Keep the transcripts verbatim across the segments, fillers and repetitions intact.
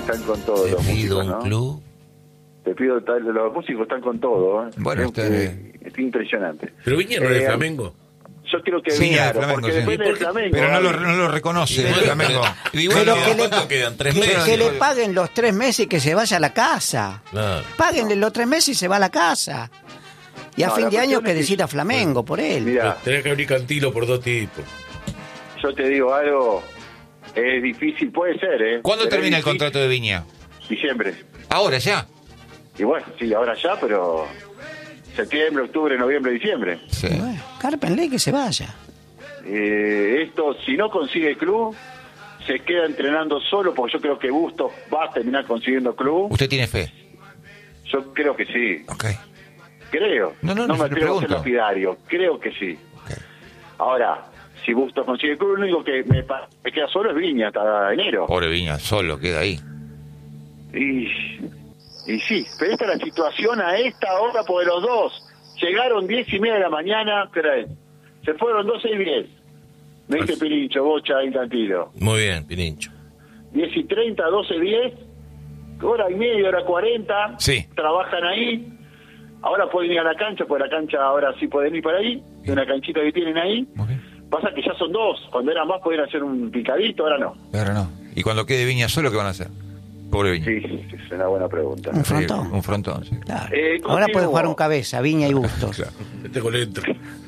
están con todo. Te los pido músicos, un ¿no? club. Te pido, tal- los músicos están con todo. ¿eh? Bueno, es, usted- es, es impresionante. Pero Viña no es Eh, de Flamengo. Yo creo que Sí, Viña, de Flamengo, porque sí. depende del Flamengo. Pero no lo, Gaby. no lo reconoce, Bueno, el Flamengo. pero- Y bueno, Pero ¿cuánto que le, cuánto quedan? ¿Tres que- meses? que le paguen los tres meses y que se vaya a la casa. Claro. Páguenle los tres meses y se va a la casa. Y a No, fin la de año cuestión que es que- decida Flamengo por él. Mira, Tenés que abrir Cantilo por dos tipos. yo te digo algo, es difícil, puede ser, ¿eh? ¿Cuándo Pero termina es el difícil. contrato de Viña? Diciembre. Ahora, ya. Y bueno, sí, ahora ya, pero septiembre, octubre, noviembre, diciembre. Sí. Bueno, cárpenle que se vaya. Eh, esto, si no consigue club, se queda entrenando solo, porque yo creo que Bustos va a terminar consiguiendo club. ¿Usted tiene fe? Yo creo que sí, Ok. creo. No, no, no, me se lo atrevo a ser pregunto. lapidario, creo que sí. Ok. Ahora, si Bustos consigue club, lo único que me, pa- me queda solo es Viña hasta enero. Pobre Viña, solo queda ahí. Y, y sí, pero esta es la situación a esta hora, porque los dos llegaron diez y media de la mañana, ¿qué hora es? Se fueron doce y diez. Me dice Pirincho, Bocha, Intantino. Muy bien, Pirincho. diez y treinta, doce y diez, hora y media, hora cuarenta. Sí. Trabajan ahí. Ahora pueden ir a la cancha, porque la cancha ahora sí pueden ir para ahí. Es una canchita que tienen ahí. Muy bien. Pasa que ya son dos. Cuando eran más podían hacer un picadito, ahora no. Ahora no. ¿Y cuando quede Viña solo, qué van a hacer? Pobre Viña. Sí, es una buena pregunta. Un frontón. Sí, un frontón, sí. Claro. Eh, Ahora puede continúo. jugar un cabeza, Viña y Bustos. Claro. Este colento.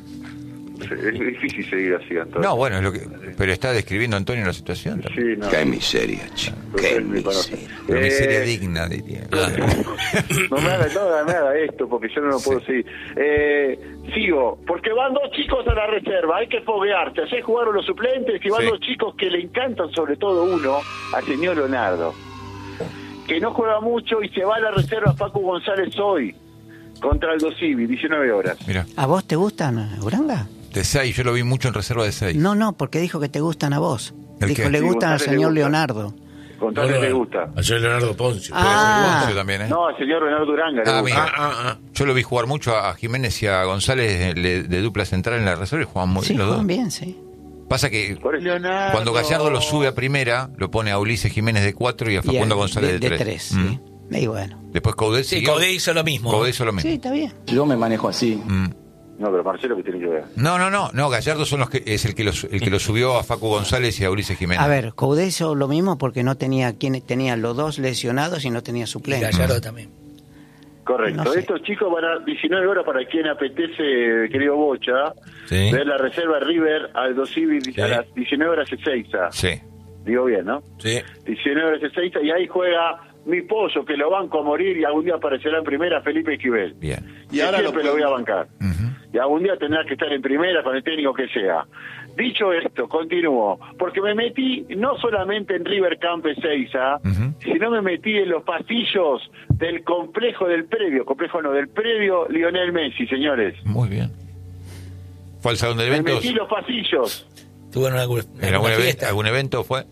Es difícil seguir así, Antonio. No, bueno, es lo que, pero está describiendo Antonio la situación también. Sí, no. Qué miseria, chico. Ustedes Qué me conocen. miseria. Pero Eh, miseria digna, diría. No me haga, no me haga esto, porque yo no lo puedo seguir. Eh, sigo, porque van dos chicos a la reserva, hay que foguearse. Ayer jugaron los suplentes y van Sí. dos chicos que le encantan, sobre todo uno, al señor Leonardo, que no juega mucho y se va a la reserva Facu González hoy, contra el Civi, diecinueve horas. Mira, ¿A vos te gustan, Uranga? de seis, yo lo vi mucho en reserva de seis. No, no, porque dijo que te gustan a vos. ¿El Dijo, qué? le Sí, gustan al González le señor gusta. Leonardo. González No, no, le gusta. Ayer Leonardo Poncio. Ah. Poncio también, ¿eh? No, al señor Leonardo Duranga le Ah, gusta. mira. Ah, ah, ah. Yo lo vi jugar mucho a Jiménez y a González de, de dupla central en la reserva y jugaban muy Sí, bien los juegan dos. bien, sí. Pasa que Por eso- Leonardo. cuando Gallardo lo sube a primera, lo pone a Ulises Jiménez de cuatro y a Y Facundo a- González de, de, tres. tres, Mm. sí. Y bueno. Después Coudet Sí, siguió. Coudet hizo lo mismo. Coudet hizo lo mismo. Sí, está bien. Yo me manejo así. Mm. No, pero Marcelo, que tiene que ver? No, no, no, no, Gallardo son los que, es el que, lo, el que lo subió a Facu González y a Ulises Jiménez. A ver, Coudet hizo lo mismo porque no tenía quien tenía los dos lesionados y no tenía Y suplente. Gallardo también. Correcto. No sé. Estos chicos van a diecinueve horas para quien apetece, querido Bocha, Sí. ver la reserva River Aldo Civi Sí. a las diecinueve horas Ezeiza. Sí. Digo bien, ¿no? Sí. diecinueve horas Ezeiza y ahí juega mi pollo, que lo banco a morir y algún día aparecerá en primera Felipe Esquivel. Bien. Y ahora siempre lo voy a bancar. Ujú. Y algún día tendrá que estar en primera con el técnico que sea. Dicho esto, continúo, porque me metí no solamente en River Camp Ezeiza, Ujú. sino me metí en los pasillos del complejo del predio, complejo no, del predio Lionel Messi, señores. Muy bien. ¿Fue al salón de Me eventos? metí en los pasillos. ¿Tuvo en alguna, ¿En algún, even- fiesta? algún evento fue?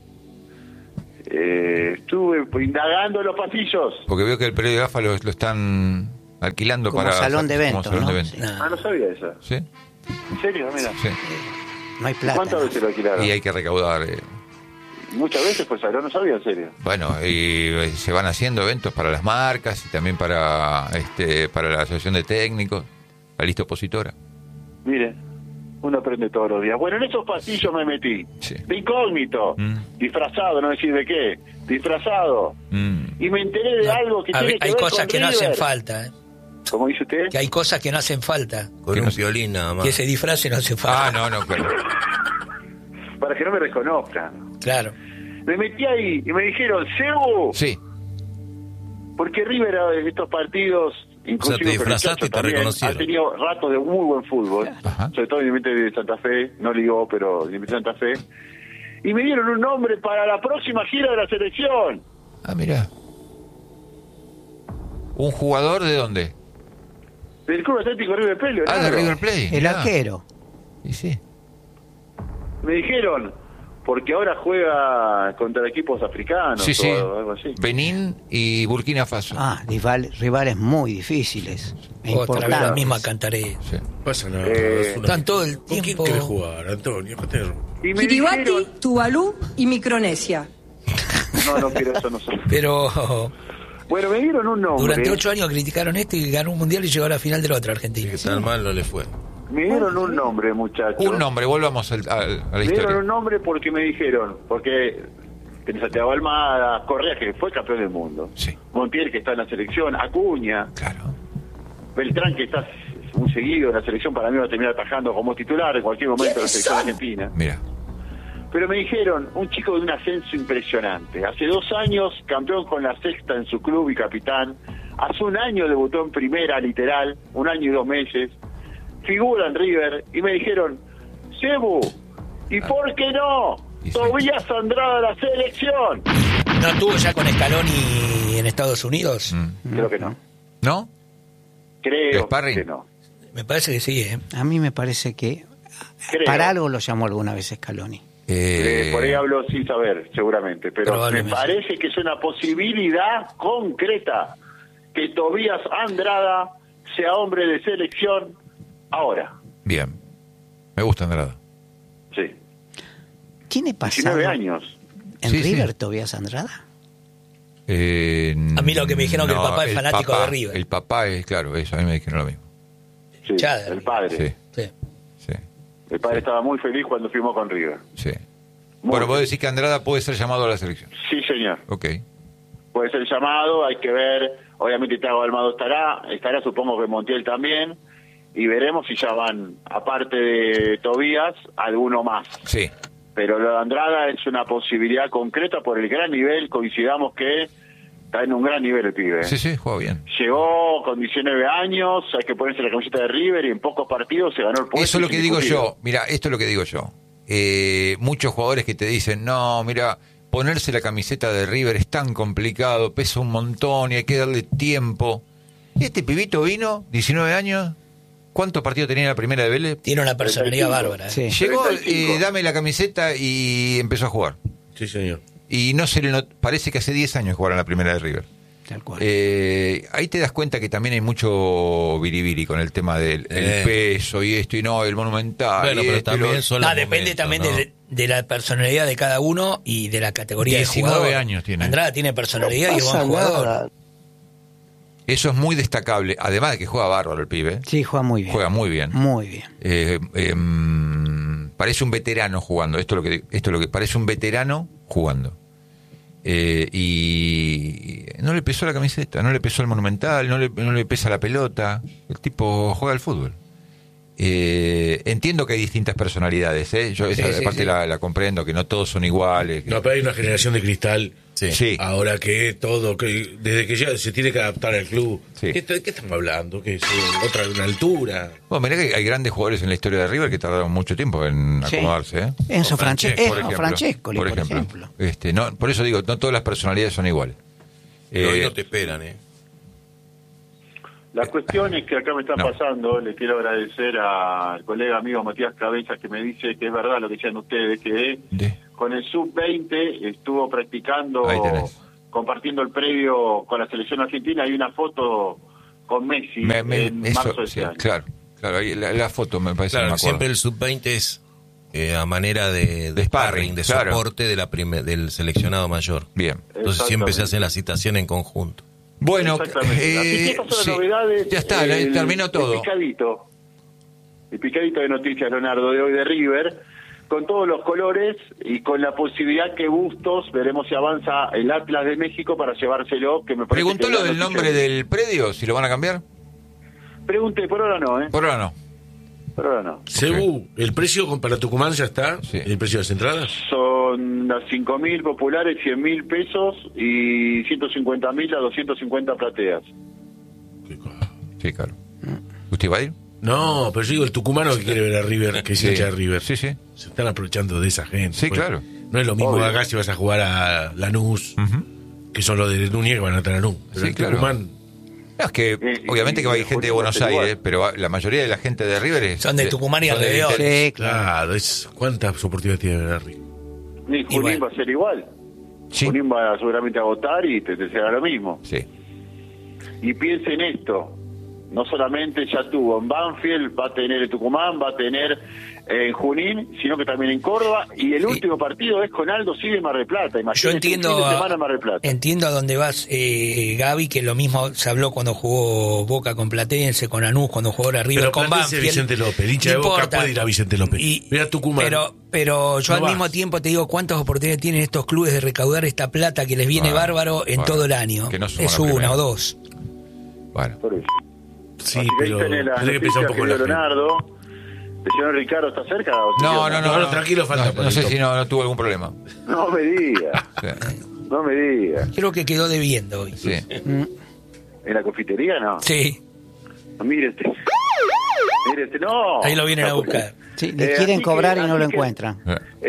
Eh, estuve indagando en los pasillos. Porque veo que el predio de Gafa lo, lo están alquilando Como para... salón de como eventos, salón ¿no? de eventos. Sí. No. Ah, no sabía eso. ¿Sí? ¿En serio? Mira. Sí. No hay plata. ¿Cuántas ¿no? veces lo alquilaron? Y hay que recaudar... eh, Muchas veces, pues, no, no sabía, en serio. Bueno, y eh, se van haciendo eventos para las marcas y también para este para la asociación de técnicos, la lista opositora. Mire, uno aprende todos los días. Bueno, en esos pasillos me metí. Sí. De incógnito. Mm. Disfrazado, no decir de qué. Disfrazado. Mm. Y me enteré de No, algo que a tiene ver, que hay ver cosas con que no River. hacen falta. ¿eh? ¿Cómo dice usted? Que hay cosas que no hacen falta. Con Que un no- violín nada más. Que ese disfraz no hace falta. Ah, no, no, claro. Para que no me reconozcan. Claro. Me metí ahí y me dijeron, Sebu, Sí, porque River en estos partidos, inclusive O sea, te con el disfrazaste Chacho y te también, reconocieron. ha tenido ratos de muy buen fútbol, Ajá. sobre todo Independiente de Santa Fe, no ligó, pero Independiente de Santa Fe, y me dieron un nombre para la próxima gira de la selección. ah, mira. ¿Un jugador de dónde? Del Club Atlético River Plate. Ah, de Leonardo. River Plate. El mirá. arquero. Y sí. Me dijeron, porque ahora juega contra equipos africanos Sí, sí. o algo así. Benín y Burkina Faso. Ah, rival- rivales muy difíciles. E Otra vez la importantes. misma cantaré. Sí. No pasa nada. Eh, es una- Están todo el ¿Con quién tiempo- querés jugar, Antonio? ¿Qué te- Y me Kiribati, dijeron, Tuvalu y Micronesia. no, no quiero eso, no sé. Pero Bueno, me dieron un nombre. durante ocho años criticaron este y ganó un mundial y llegó a la final del otro, Argentina. Que tan mal no le fue. Me dieron un nombre, muchachos. Un nombre, volvamos al- al- a la Me dieron historia. un nombre porque me dijeron, porque tenés a Thiago Almada, Correa, que fue campeón del mundo. Sí. Montiel, que está en la selección, Acuña, Claro. Beltrán, que está muy seguido en la selección, para mí va a terminar atajando como titular en cualquier momento de la selección argentina. Mira. Pero me dijeron, un chico de un ascenso impresionante. Hace dos años, campeón con la sexta en su club y capitán. Hace un año debutó en primera, literal, un año y dos meses. Figura en River. Y me dijeron, Cebu, ¿y por qué no? Y sí. Tobías Andrada a la selección. ¿No estuvo ya con Scaloni en Estados Unidos? Mm. Creo que no. ¿No? Creo ¿Sparring? que no. Me parece que sí, ¿eh? A mí me parece que Creo. para algo lo llamó alguna vez Scaloni. Eh, Eh, por ahí hablo sin saber, seguramente. Pero me Probablemente. parece que es una posibilidad concreta que Tobías Andrada sea hombre de selección ahora. Bien. Me gusta Andrada. Sí. ¿Tiene pasado diecinueve años. en Sí, sí. River Tobías Andrada? Eh, A mí lo que me dijeron que el papá es fanático papá- de River. El papá es, claro, eso, a mí me dijeron lo mismo. Sí, Chad. el padre. Sí, Sí. sí, El padre estaba muy feliz cuando firmó con River. sí. Muy Bueno, vos feliz. decís que Andrada puede ser llamado a la selección. Sí, señor. Ok. Puede ser llamado, hay que ver. Obviamente Thiago Almada estará, estará supongo que Montiel también. Y veremos si ya van, aparte de Tobías, alguno más. Sí. Pero lo de Andrada es una posibilidad concreta por el gran nivel. Coincidamos que está en un gran nivel el pibe. ¿eh? Sí, sí, juega bien. Llegó con diecinueve años, hay que ponerse la camiseta de River y en pocos partidos se ganó el puesto. Eso es lo que digo indiscutible. yo. Mira, esto es lo que digo yo. Eh, muchos jugadores que te dicen, no, mira, ponerse la camiseta de River es tan complicado, pesa un montón y hay que darle tiempo. Este pibito vino, diecinueve años, ¿cuántos partidos tenía en la primera de Vélez? Tiene una personalidad treinta y cinco. bárbara. ¿eh? Sí. Llegó, treinta y cinco. eh, dame la camiseta y empezó a jugar. Sí, señor. Y no se le not- parece que hace diez años jugaron en la primera de River. Tal cual. Eh, ahí te das cuenta que también hay mucho biribiri con el tema del el Eh. peso y esto y no, el monumental. Bueno, y pero esto y lo también otro. son No, los depende momentos, también ¿no? de, de la personalidad de cada uno y de la categoría de diecinueve jugador. años tiene. Andrada tiene personalidad No y es pasa buen jugador. nada. Eso es muy destacable, además de que juega bárbaro el pibe. Sí, juega muy bien. Juega muy bien. Muy bien. Eh, eh, mm, parece un veterano jugando. Esto es lo que esto es lo que parece un veterano jugando. Eh, y no le pesó la camiseta, no le pesó el monumental, no le, no le pesa la pelota. El tipo juega al fútbol. Eh, entiendo que hay distintas personalidades, ¿eh? Yo esa Sí, sí, parte sí. La, la comprendo, que no todos son iguales. que- No, pero hay una generación de cristal. Sí. Sí. Ahora que todo, que desde que ya se tiene que adaptar al club. Sí. ¿Qué, qué estamos hablando? Que es eh, otra una altura. Bueno, mirá que hay grandes jugadores en la historia de River que tardaron mucho tiempo en Sí. acomodarse, ¿eh? Enzo O Franche- Francesco, Por Enzo ejemplo, Francescoli, por ejemplo. Este, no, por eso digo, no todas las personalidades son iguales. Pero hoy Eh, no te esperan, ¿eh? La cuestión es que acá me está No. pasando, le quiero agradecer al colega amigo Matías Cabezas que me dice que es verdad lo que decían ustedes, que de- con el sub veinte estuvo practicando, Ahí tenés. compartiendo el previo con la selección argentina. Hay una foto con Messi me- me- en eso, marzo de sí, este año. claro, claro, ahí la, la foto me parece que Claro, me acuerdo. siempre el sub veinte es eh, a manera de, de, De sparring, sparring, de claro. soporte de la prime- del seleccionado mayor. Bien. Entonces siempre se Exactamente. hace la citación en conjunto. Bueno, Exactamente. Así que eh, estas son las sí, novedades. ya está, El- terminó todo. El picadito. El picadito de noticias, Leonardo, de hoy de River, con todos los colores y con la posibilidad que Bustos, veremos si avanza el Atlas de México para llevárselo, que me parece Preguntó que lo es la del noticia. nombre del predio, si lo van a cambiar. Pregunté, por ahora no, ¿eh? Por ahora no. Por ahora no. Cebu, ¿el precio con- para Tucumán ya está? Sí. ¿El precio de las entradas? Son las cinco mil populares, cien mil pesos y ciento cincuenta mil a doscientos cincuenta plateas. Qué cosa. Sí, claro. ¿Usted va a ir? No, pero yo digo el tucumano que quiere ver a River, que es hincha de River. Sí, sí. Se están aprovechando de esa gente. Sí, pues. claro. No es lo mismo Obvio. acá si vas a jugar a Lanús, Ujú. que son los de Núñez que van a estar a Lanús. Pero Sí, en claro. Tucumán, No, es que Eh, obviamente y- que va a y ir gente de Junín Buenos va a ser Aires, igual. pero la mayoría de la gente de River es... Son de Tucumán y son de alrededor. Inter- Sí, claro. claro, es, ¿cuántas oportunidades tiene de ver a River? Y Junín bueno. va a ser igual. Sí, Junín va seguramente a votar y te, te será lo mismo. sí. Y piensa en esto, no solamente ya tuvo en Banfield, va a tener en Tucumán, va a tener en Junín, sino que también en Córdoba, y el Sí. último partido es con Aldo Civi en Mar del Plata. Imagínate, Yo un entiendo, fin de semana en Mar del Plata. entiendo a dónde vas, eh, Gaby, que lo mismo se habló cuando jugó Boca con Platense, con Lanús, cuando jugó ahora River Pero con Platense, Banfield. Vicente López, el hincha No de Boca importa. puede ir a Vicente López. Y- Mira Tucumán. Pero, pero yo No al vas. mismo tiempo te digo cuántas oportunidades tienen estos clubes de recaudar esta plata que les viene Bueno, bárbaro en bueno, todo el año. que no suma Es la una primera. o dos. Bueno, Por eso. Sí, Así que ahí pero tenés la tenés que pensar un noticia poco que en la dio gente. Leonardo. ¿El señor Ricardo está cerca? ¿O no, sigue? no, no, No, no, tranquilo, falta no, para no el sé top. si no, no tuvo algún problema. No me diga, Sí, no me diga. Creo que quedó debiendo hoy. sí. ¿En la confitería no? Sí, Mire este. Mire este, no. ahí lo vienen a No, buscar. Sí, le Eh, quieren así cobrar que- y no así lo que- encuentran.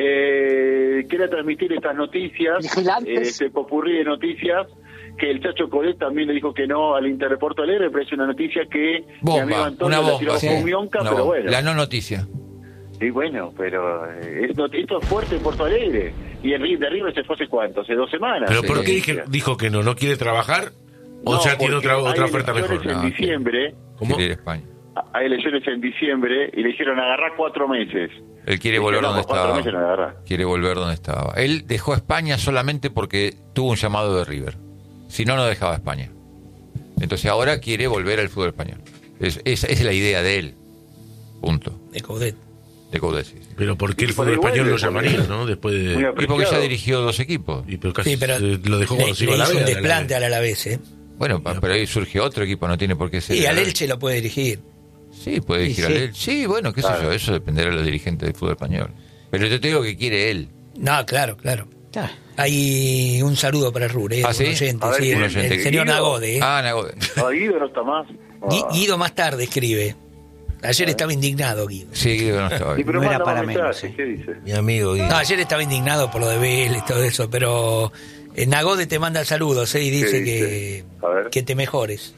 Eh, quiero transmitir estas noticias, eh, este popurrí de noticias, que el Chacho Colet también le dijo que no al Inter de Porto Alegre, pero es una noticia que mi amigo Bomba, Antonio una la tiró bomba. sí. como mionca, Una pero bomba. bueno. La no noticia. Y bueno, pero eh, es not- esto es fuerte en Porto Alegre. Y el Ri- de River se fue hace cuánto, hace dos semanas. ¿Pero Sí. por qué dije- dijo que no? ¿No quiere trabajar? ¿O No, ya tiene porque otra, hay otra oferta elecciones mejor? en No, diciembre, ¿Cómo? Quiere ir a España. hay elecciones en diciembre y le dijeron agarrar cuatro meses. Él quiere Dice, volver no, donde por cuatro estaba. meses no agarrá. Quiere volver donde estaba. Él dejó España solamente porque tuvo un llamado de River. Si no, no dejaba España. Entonces ahora quiere volver al fútbol español. Es, es, es la idea de él. Punto. De Coudet. De Coudet, sí, sí. Pero ¿por qué el Y por fútbol ahí español vuelve, lo llamaría, porque- no? Después Muy de... Y porque ya apreciado. dirigió dos equipos. Y pero casi Sí, pero eh, lo dejó le, cuando se le iba a la hizo un B, desplante al Alavés, ¿eh? Bueno, pa- pero ahí surge otro equipo, no tiene por qué ser. Y al Elche lo puede dirigir. Sí, puede dirigir Sí, al sí. Elche. Sí, bueno, qué sé Claro. yo, eso dependerá de los dirigentes del fútbol español. Pero yo te digo que quiere él. No, claro, claro. Ah, Hay un saludo para Rur, ¿eh? ¿Ah, Un sí? oyente, A ver, sí, un el, oyente. el señor Guido. Nagode, ¿eh? Ah, Nagode. No, Guido no está más. Gui- Ah. Guido más tarde escribe. Ayer estaba indignado, Guido. Sí, Guido no estaba Y bien. pero No era manda para un menos, mensaje, sí. ¿qué dice? Mi amigo. Guido. No, ayer estaba indignado por lo de Vélez y todo eso, pero eh, Nagode te manda saludos, ¿eh? Y dice dice? que, A ver. que te mejores.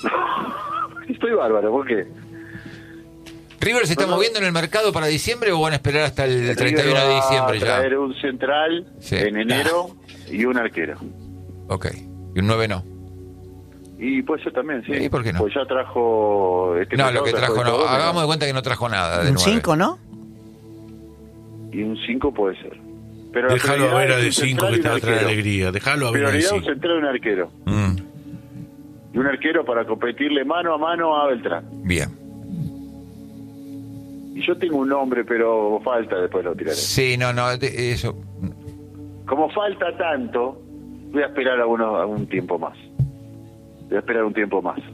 Estoy bárbaro, ¿por qué? ¿River se está No, no. moviendo en el mercado para diciembre o van a esperar hasta el River treinta y uno de va diciembre a ya? traer un central Sí. en enero y un arquero. Ok. Y un nueve no. Y pues yo también, sí. ¿Y por qué no? Pues ya trajo... Este No, mercado lo que trajo de no. todo, Hagamos de pero- cuenta que no trajo nada. De un nueve. cinco, ¿no? Y un cinco puede ser. Pero la Déjalo a prioridad ver a es de un cinco central que y te va un a traer arquero. alegría. Déjalo a ver a de Prioridad un cinco. central y un arquero. Mm, Y un arquero para competirle mano a mano a Beltrán. bien. Y yo tengo un nombre, pero falta, después lo tiraré. Sí, no, no. de- Eso. Como falta tanto, voy a esperar a, uno, a un tiempo más. Voy a esperar un tiempo más.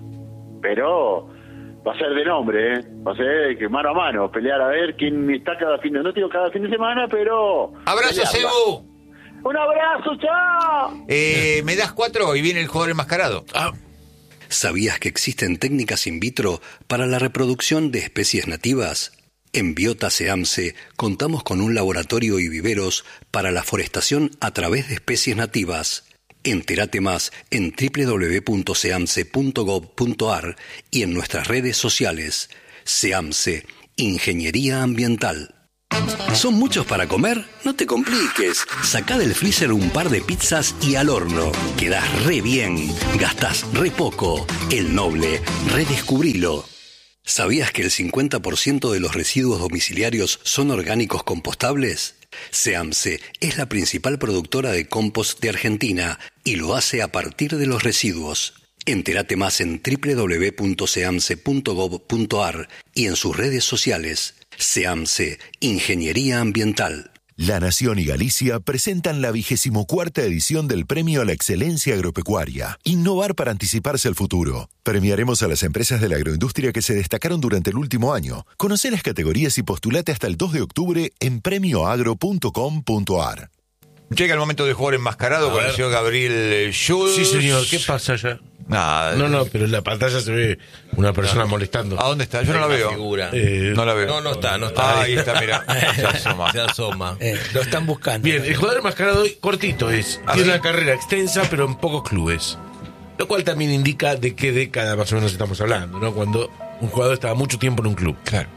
Pero va a ser de nombre, ¿eh? Va a ser que mano a mano, pelear a ver quién está cada fin de... No digo cada fin de semana, pero... ¡Abrazo, pelearla. Cebu! ¡Un abrazo, chao! Eh, me das cuatro y viene el jugador enmascarado. Ah, ¿Sabías que existen técnicas in vitro para la reproducción de especies nativas? En Biota Seamse contamos con un laboratorio y viveros para la forestación a través de especies nativas. Entérate más en doble u doble u doble u punto seamse punto gob punto ar y en nuestras redes sociales. Seamse, Ingeniería Ambiental. ¿Son muchos para comer? No te compliques. Sacá del freezer un par de pizzas y al horno. Quedás re bien. Gastás re poco. El Noble. Redescubrilo. ¿Sabías que el cincuenta por ciento de los residuos domiciliarios son orgánicos compostables? Seamse es la principal productora de compost de Argentina y lo hace a partir de los residuos. Entérate más en doble u doble u doble u punto seamse punto gob punto ar y en sus redes sociales. Seamse, Ingeniería Ambiental. La Nación y Galicia presentan la vigésimo cuarta edición del Premio a la Excelencia Agropecuaria. Innovar para anticiparse al futuro. Premiaremos a las empresas de la agroindustria que se destacaron durante el último año. Conoce las categorías y postulate hasta el dos de octubre en premio agro punto com punto ar. Llega el momento del jugador enmascarado A con ver. el señor Gabriel Schultz. sí, señor. ¿Qué pasa ya? Nada. No, no, pero en la pantalla se ve una persona molestando. ¿A dónde está? Yo no la Una veo. figura. Eh, No la veo. No, no está, no está. Ah, ahí está, mira. Se asoma. Se asoma. Eh, lo están buscando. Bien, el jugador enmascarado hoy cortito es. ¿Ah, Tiene sí? una carrera extensa, pero en pocos clubes. Lo cual también indica de qué década más o menos estamos hablando, ¿no? Cuando un jugador estaba mucho tiempo en un club. Claro.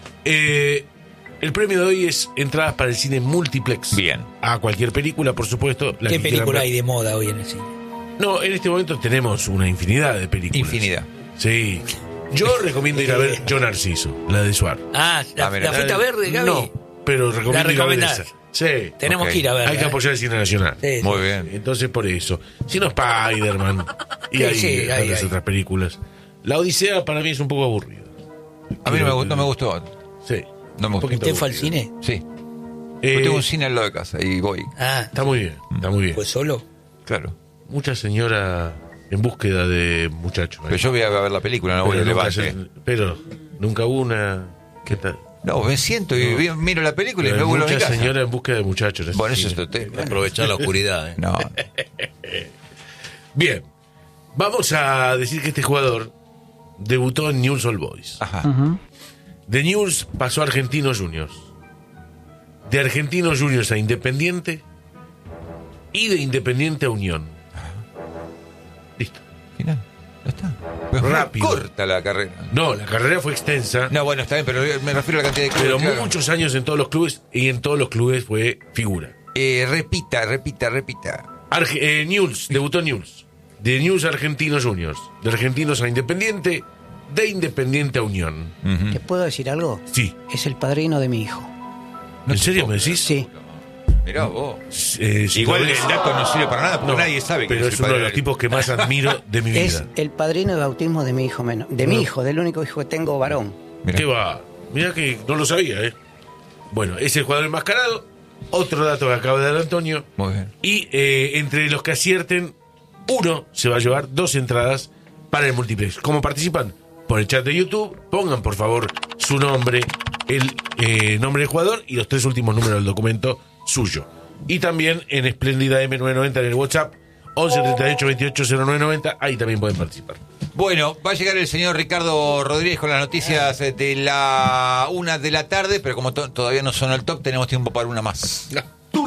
Eh, el premio de hoy es entradas para el cine multiplex. Bien. A cualquier película, por supuesto. la ¿Qué que quieran película ver. hay de moda hoy en el cine? No, en este momento tenemos una infinidad de películas. Infinidad. Sí. Yo recomiendo ir a ver Yo Narciso, la de Suar. Ah, ¿la, Ah, mira. la fuiste a ver, Gaby? No, pero recomiendo ¿La ir a ver recomendás? esa. Sí. Tenemos Ok. que ir a ver. Hay que apoyar el cine nacional. Sí, Muy sí. bien. Entonces, por eso. Si no, Spider-Man. Y Sí, hay sí, hay, tantas hay. otras películas. La Odisea para mí es un poco aburrida. A mí no me, gustó- no me gustó. Sí. No me Un gustó. poquito ¿Usted fue al aburrida. cine? Sí. Eh, Yo tengo un cine al lado de casa y voy. Ah, Está muy bien, está muy bien. ¿fue solo? Claro. Mucha señora en búsqueda de muchachos. Pero yo voy a ver la película, no voy pero, a nunca levante. se- pero nunca hubo una. ¿Qué tal? No, me siento y vi- miro la película y Pero me vuelvo a mi mucha casa. señora en búsqueda de muchachos. ese Bueno, eso cine. es otro tema. Aprovechar la oscuridad. ¿eh? No. Bien, vamos a decir que este jugador debutó en Newell's Old Boys. Ajá. De Newell's pasó a Argentinos Juniors. De Argentinos Juniors a Independiente. Y de Independiente a Unión. Listo. Final. Ya está. Pero es muy Rápido. corta la carrera. No, la carrera fue extensa. No, bueno, está bien, pero me refiero a la cantidad de clubes. Pero claro. muchos años en todos los clubes. Y en todos los clubes fue figura. Eh, repita, repita, repita. Arge- eh, Newell's, debutó en Newell's. De Newell's a Argentinos Juniors. De Argentinos a Independiente. De Independiente a Unión. Ujú. ¿Te puedo decir algo? Sí. Es el padrino de mi hijo. No ¿En te serio puedo me decís? Sí. Mirá vos. Eh, si Igual lo el ves- dato no sirve para nada porque No, nadie sabe quién pero es es el uno de padre los tipos que más admiro de mi Es vida. el padrino de bautismo de mi hijo menor. De mi No. hijo, del único hijo que tengo varón. Mirá. ¿Qué va? Mira que no lo sabía, ¿eh? Bueno, es el jugador enmascarado. Otro dato que acaba de dar Antonio. Muy bien. Y eh, entre los que acierten, uno se va a llevar dos entradas para el multiplex. ¿Cómo participan? Por el chat de YouTube. Pongan, por favor, su nombre, el eh, nombre del jugador y los tres últimos números del documento suyo. Y también en Espléndida M nueve noventa en el WhatsApp, once treinta y ocho veintiocho cero nueve noventa. Ahí también pueden participar. Bueno, va a llegar el señor Ricardo Rodríguez con las noticias de la una de la tarde, pero como to- todavía no sonó el top, tenemos tiempo para una más.